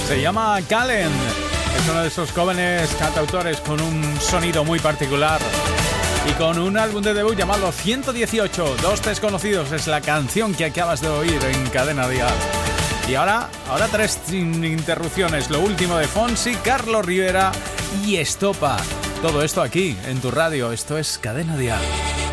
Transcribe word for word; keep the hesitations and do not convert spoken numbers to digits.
Se llama Calen. Es uno de esos jóvenes cantautores con un sonido muy particular y con un álbum de debut llamado ciento dieciocho. Dos desconocidos es la canción que acabas de oír en Cadena Dial. Y ahora, ahora tres interrupciones. Lo último de Fonsi, Carlos Rivera y Estopa. Todo esto aquí, en tu radio. Esto es Cadena Dial.